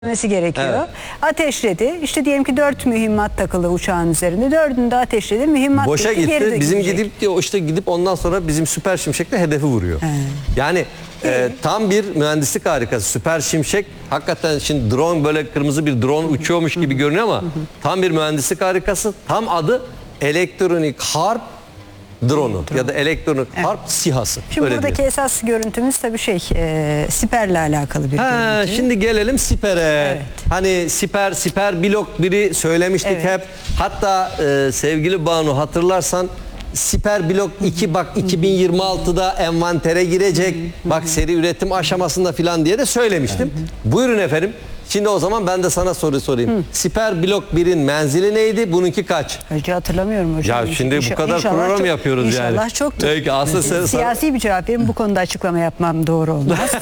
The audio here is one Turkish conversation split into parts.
Gerekiyor. Evet. Ateşledi. İşte diyelim ki 4 mühimmat takılı uçağın üzerinde. 4'ünü de ateşledi. Mühimmat Boşa gitti, geri gitti. Bizim gidecek. gidip ondan sonra bizim Süper Şimşek'le hedefi vuruyor. Yani tam bir mühendislik harikası. Süper Şimşek hakikaten şimdi drone, böyle kırmızı bir drone uçuyormuş gibi görünüyor ama tam bir mühendislik harikası. Tam adı elektronik harp drone'u ya da elektronik harp SİHA'sı. Şimdi Öyle buradaki diyor. esas görüntümüz tabii siperle alakalı bir görüntü. Şimdi gelelim Siper'e. Evet. Hani Siper blok 1'i söylemiştik Evet. hep. Hatta sevgili Banu, hatırlarsan Siper blok 2 bak 2026'da envantere girecek. Bak seri üretim aşamasında falan diye de söylemiştim. Buyurun efendim. Şimdi o zaman ben de sana soru sorayım. Siper blok 1'in menzili neydi? Bununki kaç? Önce hatırlamıyorum hocam. Ya şimdi bu kadar İnşallah program çok- yapıyoruz yani. İnşallah çoktur. Peki, aslında Siyasi bir cevap vereyim. Bu konuda açıklama yapmam doğru olmaz.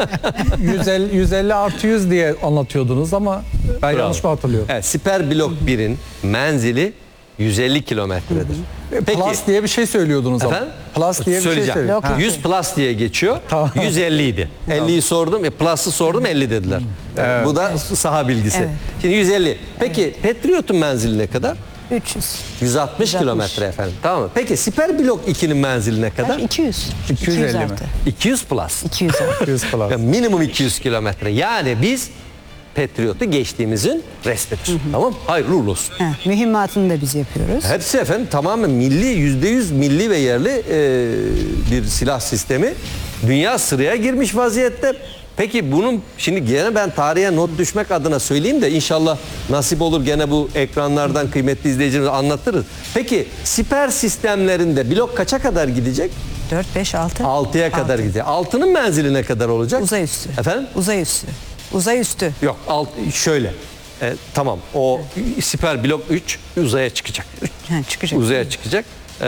150 artı 100 diye anlatıyordunuz ama ben yanlış mı hatırlıyorum? Evet, Siper blok 1'in menzili 150 kilometredir. Peki. Plus diye bir şey söylüyordunuz ama. Efendim? Plus diye bir şey Söyleyeceğim. söylüyordunuz. Yok, yok. 100 plus diye geçiyor. Tamam. 150 idi. 50'yi sordum. Plus'ı sordum, 50 dediler. Bu da saha bilgisi. Evet. Şimdi 150. Peki Patriot'un menzili ne kadar? 300. 160 kilometre efendim. Tamam mı? Peki Siper blok 2'nin menzili ne kadar? 200. 250 mi? artı. 200 plus. 200 artı. 100 plus. Yani minimum 200 kilometre. Yani biz Patriot'u geçtiğimizin resmidir. Tamam? Hayırlı uğurlu olsun. Mühimmatını da biz yapıyoruz. Hepsi efendim tamamen milli, %100 milli ve yerli bir silah sistemi. Dünya sıraya girmiş vaziyette. Peki bunun, şimdi gene ben tarihe not düşmek adına söyleyeyim de inşallah nasip olur gene bu ekranlardan kıymetli izleyicilerimize anlatırız. Peki siper sistemlerinde blok kaça kadar gidecek? 4, 5, 6. 6'ya kadar gidecek. 6'nın menzili ne kadar olacak? Uzay üstü. Efendim? Uzay üstü. Uzay üstü. Yok, şöyle. Tamam, o siper blok 3 uzaya çıkacak. Çıkacak. Uzaya çıkacak.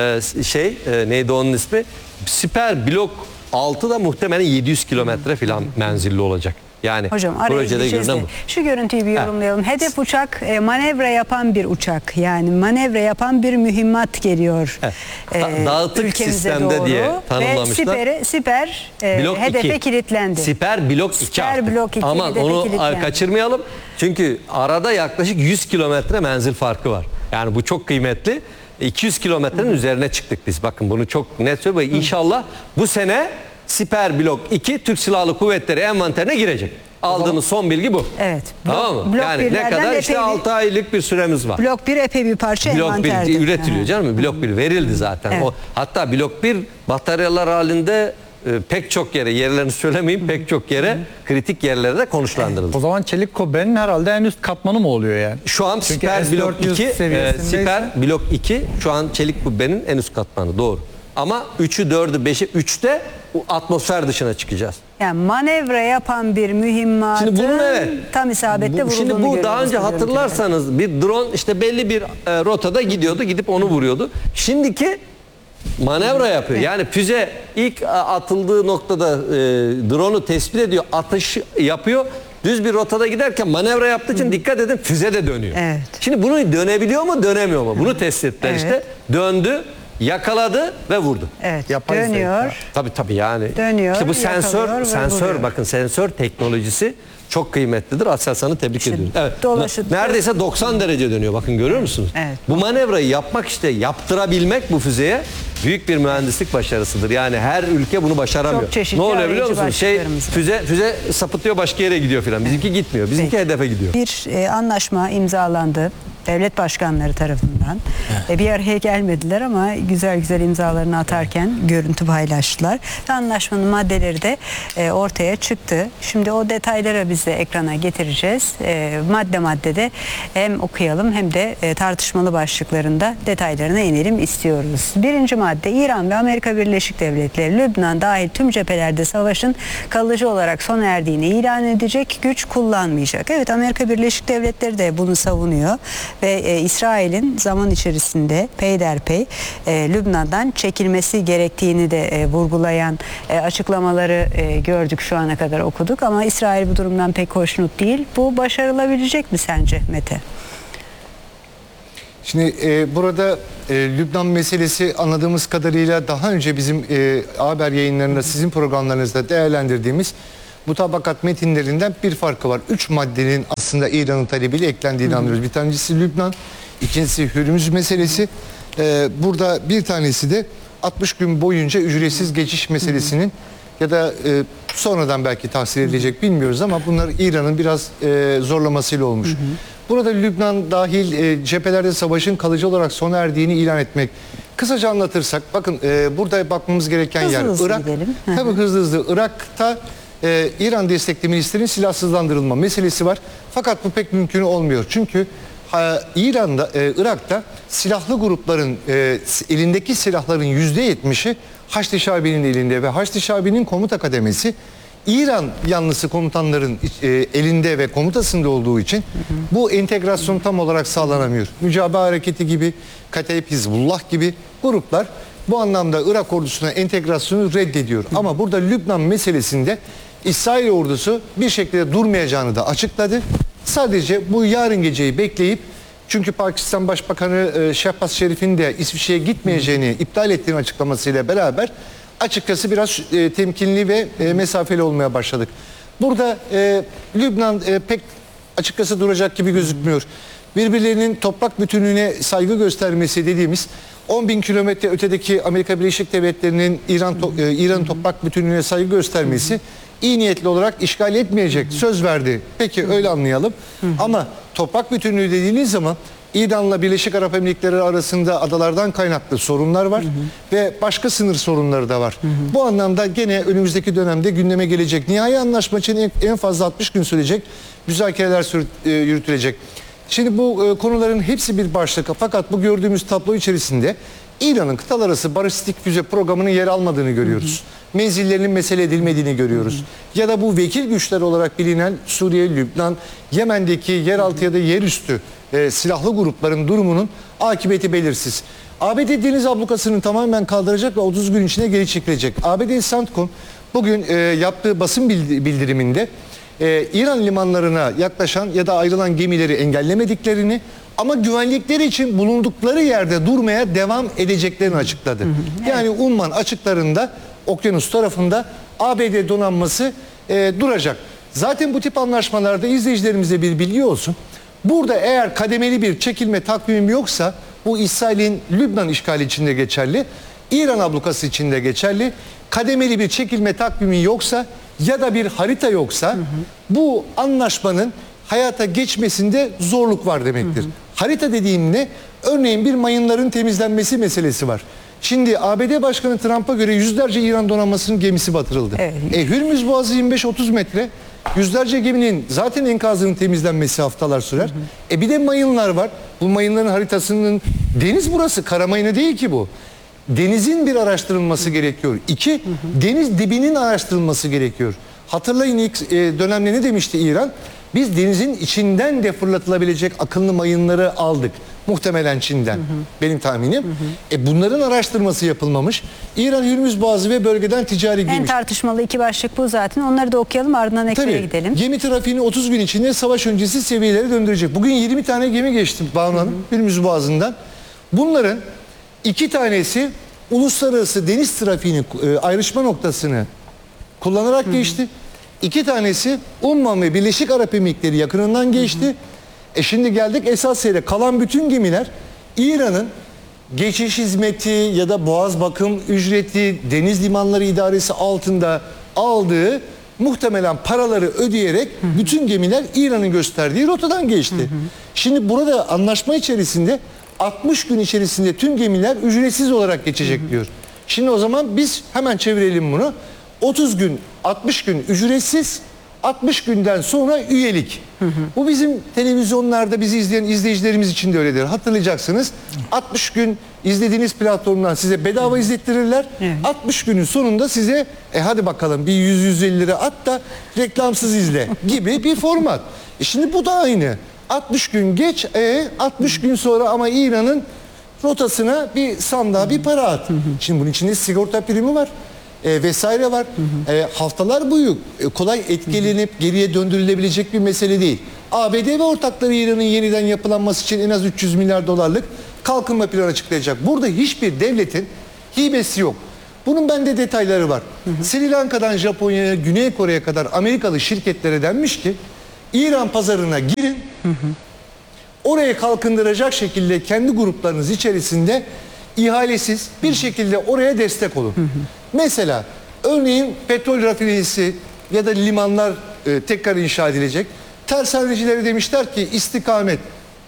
Neydi onun ismi? Siper blok 6 da muhtemelen 700 kilometre falan menzilli olacak. Yani Hocam araya projede gireceğiz görünen de bu. şu görüntüyü bir yorumlayalım. Hedef uçak manevra yapan bir uçak. Yani manevra yapan bir mühimmat geliyor. Dağıtık ülkemize sistemde doğru. diye tanımlamışlar. Ve siper Blok hedefe 2. kilitlendi. Siper blok 2 Siper artık. blok 2 Aman hedefe onu kilitlendi. kaçırmayalım. Çünkü arada yaklaşık 100 kilometre menzil farkı var. Yani bu çok kıymetli. 200 kilometrenin üzerine çıktık biz. Bakın bunu çok net söyleyeyim. İnşallah bu sene Siper blok 2 Türk Silahlı Kuvvetleri envanterine girecek. Aldığımız son bilgi bu. Evet. Tamam mı? Blok Yani ne birlerden kadar? İşte epey 6 aylık bir süremiz var. Blok 1 epey bir parça Blok 1 envanterde. üretiliyor canım. Blok 1 verildi zaten. Evet. Hatta blok 1 bataryalar halinde pek çok yere, yerlerini söylemeyeyim, pek çok yere, kritik yerlere de konuşlandırıldı. O zaman çelik kubbenin herhalde en üst katmanı mı oluyor yani? Şu an Çünkü Siper blok S-400 2, seviyesindeyse- Siper blok 2 şu an çelik kubbenin en üst katmanı, doğru. Ama 3'ü, 4'ü, 5'i, 3'te atmosfer dışına çıkacağız. Yani manevra yapan bir mühimmatın Şimdi bunun tam isabette vurulduğunu Şimdi bu görüyoruz daha önce bu görüntüde. hatırlarsanız bir drone işte belli bir rotada gidiyordu, gidip onu vuruyordu. Şimdiki manevra yapıyor. Yani füze ilk atıldığı noktada drone'u tespit ediyor, atış yapıyor. Düz bir rotada giderken manevra yaptığı için dikkat edin, füze de dönüyor. Evet. Şimdi bunu dönebiliyor mu, dönemiyor mu? Bunu test ettiler Evet. işte. Döndü, yakaladı ve vurdu. Evet. Yapay Dönüyor. Tabii yani. Dönüyor, İşte bu yakalıyor ve sensör vuruyor. bakın sensör teknolojisi çok kıymetlidir. Aselsan'ı tebrik ediyorum. Evet. dolaşıp- Neredeyse 90 derece dönüyor. Bakın görüyor musunuz? Evet. Bu manevrayı yapmak, işte yaptırabilmek bu füzeye büyük bir mühendislik başarısıdır. Yani her ülke bunu başaramıyor. Çok çeşitli ne oluyor biliyor arayıcı musunuz? başlıklarımız var. Füze sapıtıyor, başka yere gidiyor filan. Bizimki gitmiyor. Bizimki hedefe gidiyor. Bir anlaşma imzalandı devlet başkanları tarafından. Bir araya gelmediler ama güzel güzel imzalarını atarken görüntü paylaştılar. Ve anlaşmanın maddeleri de ortaya çıktı. Şimdi o detayları biz de ekrana getireceğiz. Madde madde de hem okuyalım hem de tartışmalı başlıklarında detaylarına inelim istiyoruz. Birinci madde, İran ve Amerika Birleşik Devletleri Lübnan dahil tüm cephelerde savaşın kalıcı olarak sona erdiğini ilan edecek, güç kullanmayacak. Evet, Amerika Birleşik Devletleri de bunu savunuyor ve İsrail'in zaman içerisinde peyderpey Lübnan'dan çekilmesi gerektiğini de vurgulayan açıklamaları gördük, şu ana kadar okuduk ama İsrail bu durumdan pek hoşnut değil. Bu başarılabilecek mi sence Mete? Şimdi burada Lübnan meselesi anladığımız kadarıyla daha önce bizim haber yayınlarında, sizin programlarınızda değerlendirdiğimiz mutabakat metinlerinden bir farkı var. 3 maddenin aslında İran'ın talebiyle eklendiğini anlıyoruz. Bir tanesi Lübnan, ikincisi Hürmüz meselesi. Burada bir tanesi de 60 gün boyunca ücretsiz geçiş meselesinin ya da sonradan belki tahsil edilecek bilmiyoruz ama bunlar İran'ın biraz zorlamasıyla olmuş. Burada Lübnan dahil cephelerde savaşın kalıcı olarak sona erdiğini ilan etmek. Kısaca anlatırsak bakın burada bakmamız gereken Hızlı yer hızlı Irak. gidelim. Tabii hızlı. Irak'ta İran destekli milislerin silahsızlandırılma meselesi var. Fakat bu pek mümkün olmuyor. Çünkü Irak'ta silahlı grupların elindeki silahların %70'i Haçlı Şabi'nin elinde ve Haçlı Şabi'nin komuta kademesi İran yanlısı komutanların elinde ve komutasında olduğu için bu entegrasyon tam olarak sağlanamıyor. Mücadele Hareketi gibi, Kateyb Hizbullah gibi gruplar bu anlamda Irak ordusuna entegrasyonu reddediyor. Ama burada Lübnan meselesinde İsrail ordusu bir şekilde durmayacağını da açıkladı. Sadece bu yarın geceyi bekleyip, çünkü Pakistan Başbakanı Şehbaz Şerif'in de İsviçre'ye gitmeyeceğini iptal ettiğini açıklamasıyla beraber açıkçası biraz temkinli ve mesafeli olmaya başladık. Burada Lübnan pek açıkçası duracak gibi gözükmüyor. Birbirlerinin toprak bütünlüğüne saygı göstermesi dediğimiz 10.000 kilometre ötedeki Amerika Birleşik Devletleri'nin İran toprak bütünlüğüne saygı göstermesi iyi niyetli olarak işgal etmeyecek söz verdi. Peki öyle anlayalım. Ama toprak bütünlüğü dediğiniz zaman İran'la Birleşik Arap Emirlikleri arasında adalardan kaynaklı sorunlar var ve başka sınır sorunları da var. Bu anlamda gene önümüzdeki dönemde gündeme gelecek. Nihai anlaşma için en fazla 60 gün sürecek müzakereler yürütülecek. Şimdi bu konuların hepsi bir başlık. Fakat bu gördüğümüz tablo içerisinde İran'ın kıtalar arası balistik füze programının yer almadığını görüyoruz. Menzillerinin mesele edilmediğini görüyoruz. Ya da bu vekil güçler olarak bilinen Suriye, Lübnan, Yemen'deki yeraltı ya da yerüstü silahlı grupların durumunun akıbeti belirsiz. ABD deniz ablukasını tamamen kaldıracak ve 30 gün içinde geri çekilecek. ABD CENTCOM bugün yaptığı basın bildiriminde İran limanlarına yaklaşan ya da ayrılan gemileri engellemediklerini ama güvenlikleri için bulundukları yerde durmaya devam edeceklerini açıkladı. Yani Umman açıklarında okyanus tarafında ABD donanması duracak. Zaten bu tip anlaşmalarda izleyicilerimize bir bilgi olsun. Burada eğer kademeli bir çekilme takvimim yoksa bu İsrail'in Lübnan işgali içinde geçerli, İran ablukası içinde geçerli. Kademeli bir çekilme takvimi yoksa ya da bir harita yoksa bu anlaşmanın hayata geçmesinde zorluk var demektir. Harita dediğim ne? Örneğin bir mayınların temizlenmesi meselesi var. Şimdi ABD Başkanı Trump'a göre yüzlerce İran donanmasının gemisi batırıldı. Evet. Hürmüz Boğazı 25-30 metre. Yüzlerce geminin zaten enkazının temizlenmesi haftalar sürer. Bir de mayınlar var. Bu mayınların haritasının, deniz burası, kara mayını değil ki bu. Denizin bir araştırılması gerekiyor. İki, deniz dibinin araştırılması gerekiyor. Hatırlayın ilk dönemde ne demişti İran? Biz denizin içinden de fırlatılabilecek akıllı mayınları aldık. Muhtemelen Çin'den. Benim tahminim. Bunların araştırması yapılmamış. İran Hürmüz Boğazı ve bölgeden ticari gemi. En tartışmalı iki başlık bu zaten. Onları da okuyalım, ardından ekrana gidelim. Gemi trafiğini 30 gün içinde savaş öncesi seviyelere döndürecek. Bugün 20 tane gemi geçti Banu Hanım Hürmüz Boğazı'ndan. Bunların 2 tanesi uluslararası deniz trafiğini ayrışma noktasını kullanarak geçti. 2 tanesi Umman ve Birleşik Arap Emirlikleri yakınından geçti. Şimdi geldik esas yere. Kalan bütün gemiler İran'ın geçiş hizmeti ya da boğaz bakım ücreti, deniz limanları idaresi altında aldığı muhtemelen paraları ödeyerek bütün gemiler İran'ın gösterdiği rotadan geçti. Şimdi burada anlaşma içerisinde 60 gün içerisinde tüm gemiler ücretsiz olarak geçecek diyor. Şimdi o zaman biz hemen çevirelim bunu. 30 gün, 60 gün ücretsiz, 60 günden sonra üyelik. Bu bizim televizyonlarda bizi izleyen izleyicilerimiz için de öyledir. Hatırlayacaksınız. 60 gün izlediğiniz platformdan size bedava izlettirirler. 60 günün sonunda size hadi bakalım bir 100-150 lira at da reklamsız izle gibi bir format. Şimdi bu da aynı. 60 gün geç, 60 gün sonra ama İran'ın rotasına bir sandığa bir para at. Şimdi bunun içinde sigorta primi var. Vesaire var. Haftalar boyu kolay etkilenip geriye döndürülebilecek bir mesele değil. ABD ve ortakları İran'ın yeniden yapılanması için en az 300 milyar dolarlık kalkınma planı açıklayacak. Burada hiçbir devletin hibesi yok. Bunun bende detayları var. Sri Lanka'dan Japonya'ya, Güney Kore'ye kadar Amerikalı şirketlere denmiş ki İran pazarına girin. Oraya kalkındıracak şekilde kendi gruplarınız içerisinde ihalesiz bir şekilde oraya destek olun. Mesela örneğin petrol rafinerisi ya da limanlar tekrar inşa edilecek. Tersanecilere demişler ki istikamet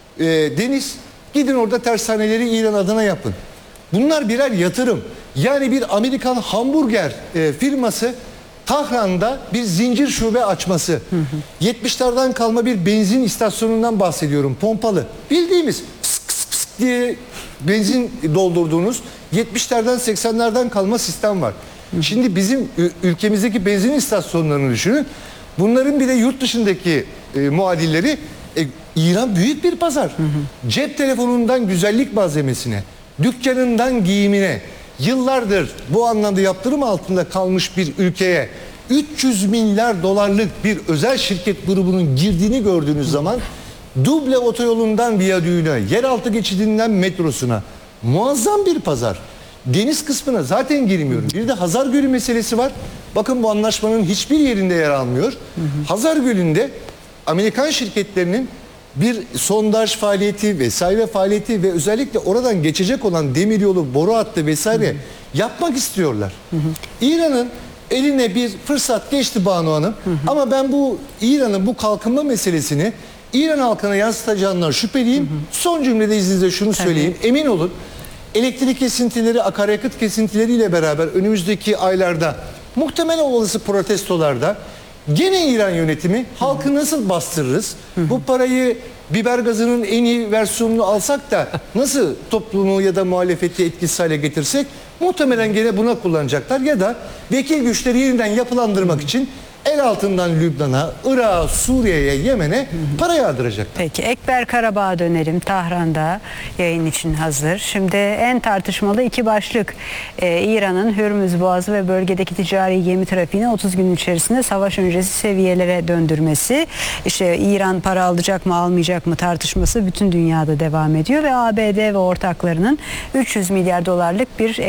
deniz, gidin orada tersaneleri İran adına yapın. Bunlar birer yatırım. Yani bir Amerikan hamburger firması Tahran'da bir zincir şube açması. 70'lerden kalma bir benzin istasyonundan bahsediyorum. Pompalı. Bildiğimiz pıs pıs pıs diye benzin doldurduğunuz 70'lerden 80'lerden kalma sistem var. Şimdi bizim ülkemizdeki benzin istasyonlarını düşünün. Bunların bir de yurt dışındaki muadilleri, İran büyük bir pazar. Cep telefonundan güzellik malzemesine, dükkanından giyimine, yıllardır bu anlamda yaptırım altında kalmış bir ülkeye 300 milyar dolarlık bir özel şirket grubunun girdiğini gördüğünüz zaman duble otoyolundan viyadüğüne, yeraltı geçidinden metrosuna muazzam bir pazar. Deniz kısmına zaten girmiyorum. Bir de Hazar Gölü meselesi var. Bakın bu anlaşmanın hiçbir yerinde yer almıyor. Hazar Gölü'nde Amerikan şirketlerinin bir sondaj faaliyeti vesaire faaliyeti ve özellikle oradan geçecek olan demiryolu, boru hattı vesaire yapmak istiyorlar. İran'ın eline bir fırsat geçti Banu Hanım. Ama ben bu İran'ın bu kalkınma meselesini İran halkına yansıtacağından şüpheliyim. Son cümlede izninizle şunu söyleyeyim. Emin olun, elektrik kesintileri, akaryakıt kesintileriyle beraber önümüzdeki aylarda muhtemel olası protestolarda gene İran yönetimi halkı nasıl bastırırız? Bu parayı biber gazının en iyi versiyonunu alsak da nasıl toplumu ya da muhalefeti etkisiz hale getirsek muhtemelen gene buna kullanacaklar ya da vekil güçleri yeniden yapılandırmak için el altından Lübnan'a, Irak'a, Suriye'ye, Yemen'e para yağdıracaklar. Peki Ekber Karabağ'a dönelim. Tahran'da yayın için hazır. Şimdi en tartışmalı iki başlık. İran'ın Hürmüz Boğazı ve bölgedeki ticari gemi trafiğini 30 gün içerisinde savaş öncesi seviyelere döndürmesi. İşte İran para alacak mı almayacak mı tartışması bütün dünyada devam ediyor ve ABD ve ortaklarının 300 milyar dolarlık bir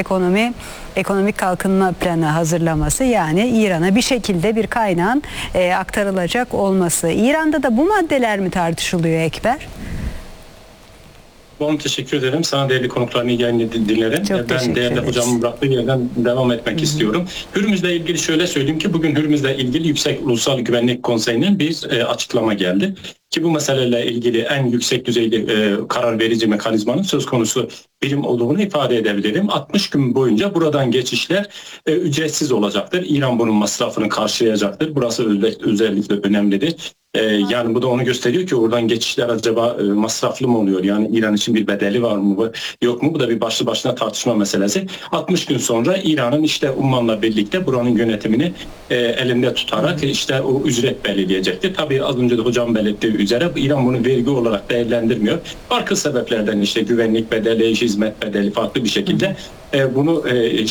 ekonomik kalkınma planı hazırlaması, yani İran'a bir şekilde bir kaynağın aktarılacak olması. İran'da da bu maddeler mi tartışılıyor Ekber? Teşekkür ederim. Sana değerli konuklarını yayını dinlerim. Ben değerli hocamın bıraktığı yerden devam etmek istiyorum. Hürmüz'le ilgili şöyle söyleyeyim ki bugün Hürmüz'le ilgili Yüksek Ulusal Güvenlik Konseyi'nin bir açıklama geldi. Ki bu meseleyle ilgili en yüksek düzeyli karar verici mekanizmanın söz konusu birim olduğunu ifade edebilirim. 60 gün boyunca buradan geçişler ücretsiz olacaktır. İran bunun masrafını karşılayacaktır. Burası özellikle önemlidir. Yani bu da onu gösteriyor ki oradan geçişler acaba masraflı mı oluyor? Yani İran için bir bedeli var mı yok mu? Bu da bir başlı başına tartışma meselesi. 60 gün sonra İran'ın işte Umman'la birlikte buranın yönetimini elinde tutarak işte o ücret belirleyecektir. Tabii az önce de hocam belirttiği üzere İran bunu vergi olarak değerlendirmiyor. Farklı sebeplerden işte güvenlik bedeli, hizmet bedeli farklı bir şekilde bunu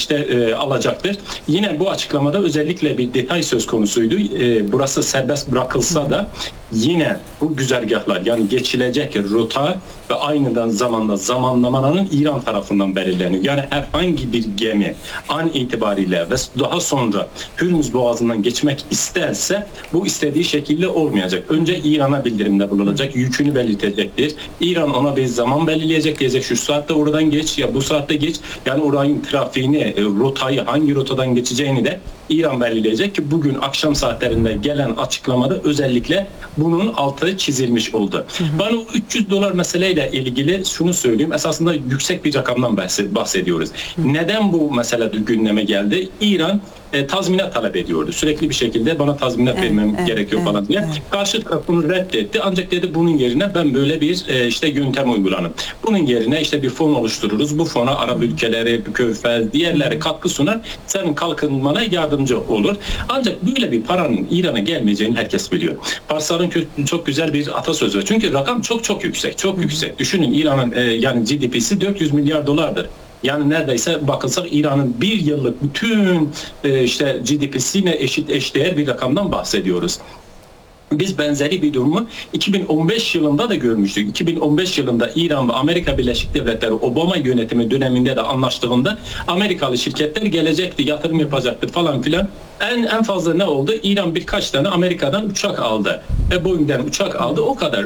alacaktır. Yine bu açıklamada özellikle bir detay söz konusuydu. Burası serbest bırakılsa da yine bu güzergahlar, yani geçilecek rota ve aynı zamanda zamanlamanın İran tarafından belirleniyor. Yani herhangi bir gemi an itibariyle ve daha sonra Hürmüz Boğazı'ndan geçmek isterse bu istediği şekilde olmayacak. Önce İran'a bildirimde bulunacak, yükünü belirtecektir. İran ona bir zaman belirleyecek, diyecek şu saatte oradan geç ya bu saatte geç. Yani oranın trafiğini, rotayı, hangi rotadan geçeceğini de İran belirleyecek ki bugün akşam saatlerinde gelen açıklamada özellikle bunun altı çizilmiş oldu. Ben o 300 dolar meseleyle ilgili şunu söyleyeyim. Esasında yüksek bir rakamdan bahsediyoruz. Neden bu mesele gündeme geldi? İran tazminat talep ediyordu. Sürekli bir şekilde bana tazminat vermem gerekiyor falan diye. Karşı taraf bunu reddetti. Ancak dedi bunun yerine ben böyle bir yöntem uygulanım. Bunun yerine bir fon oluştururuz. Bu fona Arap ülkeleri, Körfez, diğerleri katkı sunar. Senin kalkınmana yardımcı olur. Ancak böyle bir paranın İran'a gelmeyeceğini herkes biliyor. Parsların çok güzel bir atasözü var. Çünkü rakam çok yüksek. Çok yüksek. Düşünün İran'ın yani GDP'si 400 milyar dolardır. Yani neredeyse bakılsak İran'ın bir yıllık bütün GDP'sine eşdeğer bir rakamdan bahsediyoruz. Biz benzeri bir durumu 2015 yılında da görmüştük. 2015 yılında İran ve Amerika Birleşik Devletleri Obama yönetimi döneminde de anlaştığında Amerikalı şirketler gelecekti, yatırım yapacaktı falan filan. En fazla ne oldu? İran birkaç tane Amerika'dan uçak aldı. Boeing'den uçak aldı, o kadar.